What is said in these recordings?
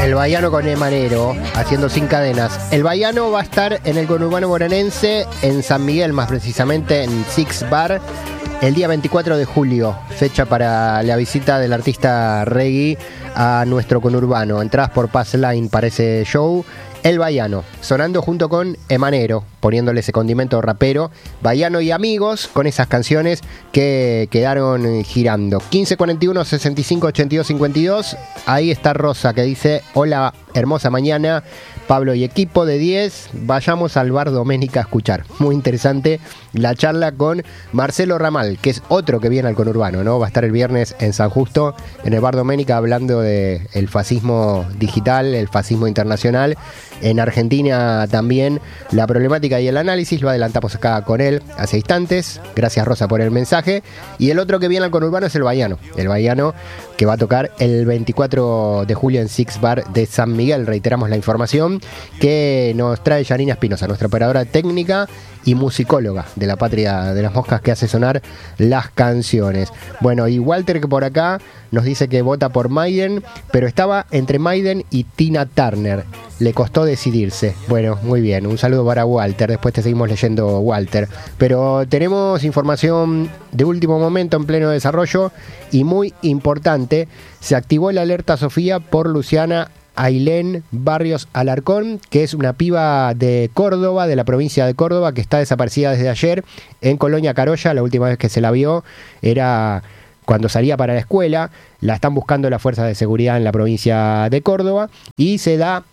El Baiano con Emanero, haciendo Sin Cadenas. El Baiano va a estar en el conurbano bonaerense, en San Miguel más precisamente, en Six Bar, el día 24 de julio, fecha para la visita del artista reggae a nuestro conurbano. Entradas por Pass Line para ese show. El Baiano, sonando junto con Emanero, poniéndole ese condimento rapero. Baiano y amigos, con esas canciones que quedaron girando. 1541 65 82 52. Ahí está Rosa, que dice: hola, hermosa mañana, Pablo y equipo de 10, vayamos al bar Doménica a escuchar. Muy interesante la charla con Marcelo Ramal, que es otro que viene al conurbano, ¿no? Va a estar el viernes en San Justo, en el bar Doménica, hablando del fascismo digital, el fascismo internacional. En Argentina también la problemática y el análisis lo adelantamos acá con él hace instantes. Gracias, Rosa, por el mensaje. Y el otro que viene al conurbano es el Baiano. El Baiano, que va a tocar el 24 de julio en Six Bar de San Miguel. Reiteramos la información que nos trae Yanina Espinosa, nuestra operadora técnica y musicóloga de la patria de las moscas, que hace sonar las canciones. Bueno, y Walter, que por acá nos dice que vota por Maiden, pero estaba entre Maiden y Tina Turner. Le costó decidirse. Bueno, muy bien, un saludo para Walter. Después te seguimos leyendo, Walter. Pero tenemos información de último momento en pleno desarrollo y muy importante. Se activó la alerta Sofía por Luciana Ailén Barrios Alarcón, que es una piba de Córdoba, de la provincia de Córdoba, que está desaparecida desde ayer en Colonia Carolla. La última vez que se la vio era cuando salía para la escuela. La están buscando las fuerzas de seguridad en la provincia de Córdoba y se da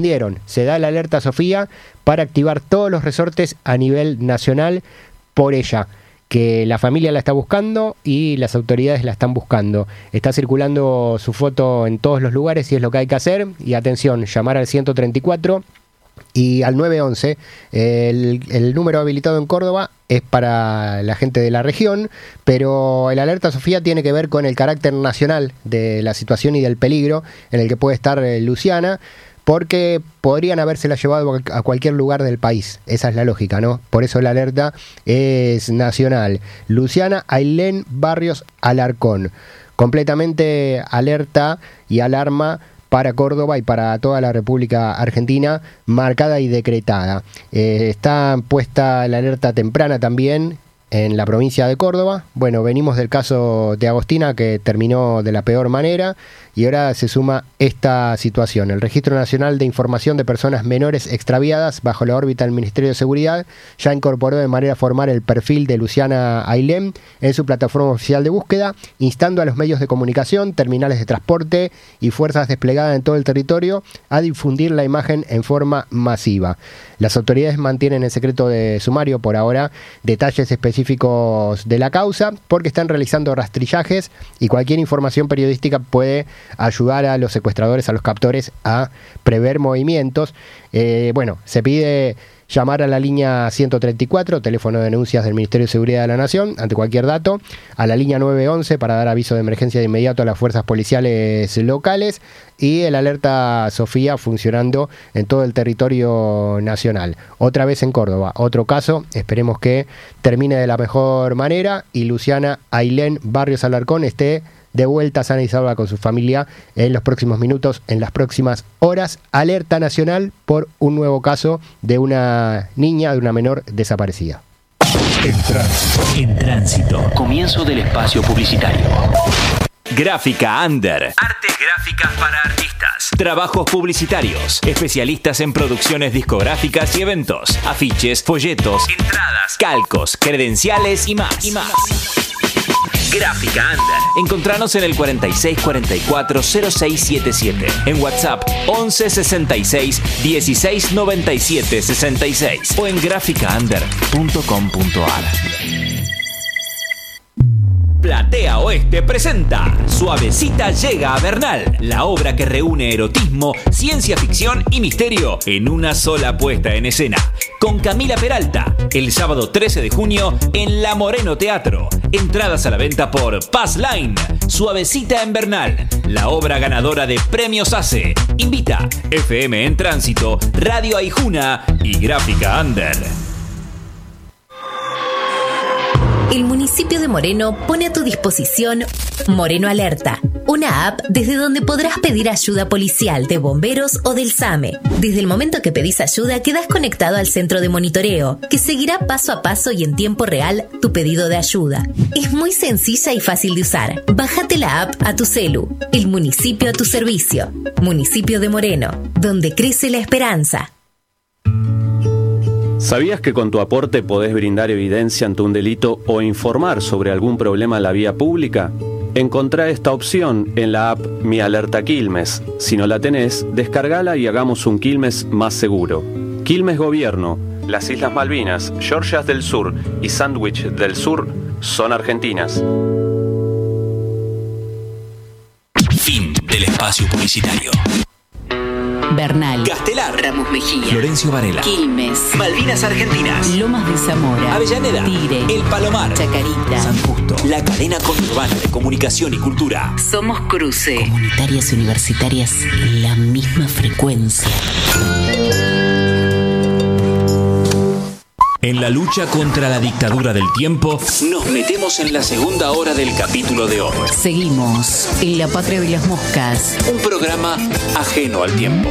la alerta Sofía para activar todos los resortes a nivel nacional por ella, que la familia la está buscando y las autoridades la están buscando. Está circulando su foto en todos los lugares y es lo que hay que hacer. Y atención, llamar al 134 y al 911. El número habilitado en Córdoba es para la gente de la región, pero el alerta Sofía tiene que ver con el carácter nacional de la situación y del peligro en el que puede estar Luciana, porque podrían habérsela llevado a cualquier lugar del país. Esa es la lógica, ¿no? Por eso la alerta es nacional. Luciana Ailén Barrios Alarcón, completamente alerta y alarma para Córdoba y para toda la República Argentina, marcada y decretada. Está puesta la alerta temprana también en la provincia de Córdoba. Bueno, venimos del caso de Agostina, que terminó de la peor manera, y ahora se suma esta situación. El Registro Nacional de Información de Personas Menores Extraviadas, bajo la órbita del Ministerio de Seguridad, ya incorporó de manera formal el perfil de Luciana Ailén en su plataforma oficial de búsqueda, instando a los medios de comunicación, terminales de transporte y fuerzas desplegadas en todo el territorio a difundir la imagen en forma masiva. Las autoridades mantienen en secreto de sumario por ahora detalles específicos de la causa, porque están realizando rastrillajes y cualquier información periodística puede ayudar a los secuestradores, a los captores, a prever movimientos. Bueno, se pide llamar a la línea 134, teléfono de denuncias del Ministerio de Seguridad de la Nación, ante cualquier dato, a la línea 911 para dar aviso de emergencia de inmediato a las fuerzas policiales locales, y el alerta Sofía funcionando en todo el territorio nacional. Otra vez en Córdoba, otro caso, esperemos que termine de la mejor manera y Luciana Ailén Barrios Alarcón esté de vuelta sana y salva con su familia en los próximos minutos, en las próximas horas. Alerta nacional por un nuevo caso de una niña, de una menor desaparecida. En tránsito. Comienzo del espacio publicitario. Gráfica Under. Artes gráficas para artistas. Trabajos publicitarios. Especialistas en producciones discográficas y eventos. Afiches, folletos, entradas, calcos, credenciales y más. Gráfica Under. Encontranos en el 4644-0677. En WhatsApp 1166 1697 66 o en graficaunder.com.ar. Platea Oeste presenta Suavecita llega a Bernal, la obra que reúne erotismo, ciencia ficción y misterio en una sola puesta en escena. Con Camila Peralta, el sábado 13 de junio en La Moreno Teatro. Entradas a la venta por Pass Line. Suavecita en Bernal, la obra ganadora de Premios ACE. Invita FM en Tránsito, Radio Aijuna y Gráfica Under. El municipio de Moreno pone a tu disposición Moreno Alerta, Una app desde donde podrás pedir ayuda policial, de bomberos o del SAME. Desde el momento que pedís ayuda, quedás conectado al centro de monitoreo, que seguirá paso a paso y en tiempo real tu pedido de ayuda. Es muy sencilla y fácil de usar. Bájate la app a tu celu. El municipio a tu servicio. Municipio de Moreno, donde crece la esperanza. ¿Sabías que con tu aporte podés brindar evidencia ante un delito o informar sobre algún problema en la vía pública? Encontrá esta opción en la app Mi Alerta Quilmes. Si no la tenés, descargala y hagamos un Quilmes más seguro. Quilmes Gobierno, las Islas Malvinas, Georgias del Sur y Sandwich del Sur son argentinas. Fin del espacio publicitario. Bernal, Castelar, Ramos Mejía, Florencio Varela, Quilmes, Malvinas Argentinas, Lomas de Zamora, Avellaneda, Tigre, El Palomar, Chacarita, San Justo, la cadena conurbana de comunicación y cultura. Somos Cruce. Comunitarias y universitarias en la misma frecuencia. En la lucha contra la dictadura del tiempo, nos metemos en la segunda hora del capítulo de hoy. Seguimos en La Patria de las Moscas. Un programa ajeno al tiempo.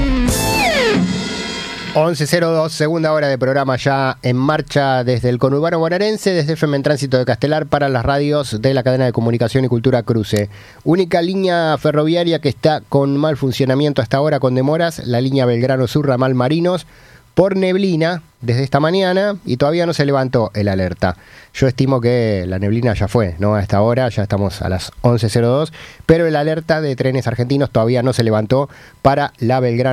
11:02, segunda hora de programa ya en marcha desde el conurbano bonaerense, desde FM en Tránsito de Castelar para las radios de la cadena de comunicación y cultura Cruce. Única línea ferroviaria que está con mal funcionamiento hasta ahora, con demoras, la línea Belgrano Sur, ramal Marinos, por neblina desde esta mañana y todavía no se levantó el alerta. Yo estimo que la neblina ya fue, ¿no? A esta hora, ya estamos a las 11:02, pero el alerta de trenes argentinos todavía no se levantó para la Belgrano